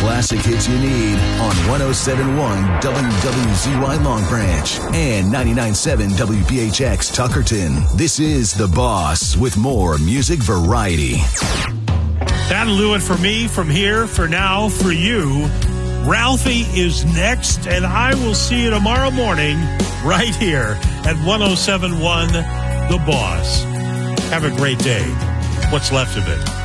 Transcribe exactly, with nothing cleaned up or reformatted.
classic hits you need on one oh seven point one W W Z Y Long Branch and ninety-nine point seven W P H X Tuckerton. This is The Boss with more music variety. That'll do it for me from here, for now, for you. Ralphie is next, and I will see you tomorrow morning right here at one oh seven point one The Boss. Have a great day. What's left of it.